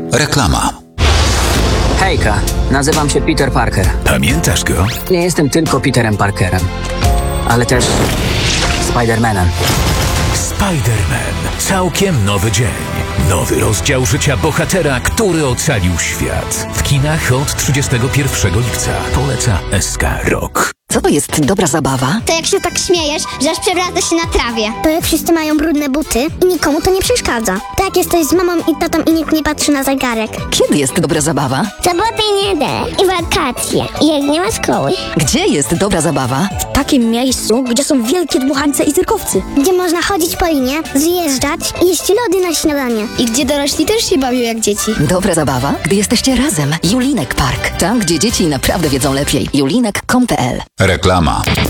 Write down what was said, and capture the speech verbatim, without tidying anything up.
Reklama. Hejka, nazywam się Peter Parker. Pamiętasz go? Nie jestem tylko Peterem Parkerem, ale też Spider-Manem. Spider-Man. Całkiem nowy dzień. Nowy rozdział życia bohatera, który ocalił świat. W kinach od trzydziestego pierwszego lipca. Poleca S K Rock. Co to jest dobra zabawa? To jak się tak śmiejesz, że aż przewraca się na trawie. To jak wszyscy mają brudne buty i nikomu to nie przeszkadza. To jak jesteś z mamą i tatą i nikt nie patrzy na zegarek. Kiedy jest dobra zabawa? Soboty i niedzielę i wakacje. I jak nie ma szkoły. Gdzie jest dobra zabawa? W takim miejscu, gdzie są wielkie dmuchańce i cyrkowcy. Gdzie można chodzić po linie, zjeżdżać i jeść lody na śniadanie. I gdzie dorośli też się bawią jak dzieci. Dobra zabawa, gdy jesteście razem. Julinek Park. Tam, gdzie dzieci naprawdę wiedzą lepiej. julinek kropka com kropka p l. Reklama.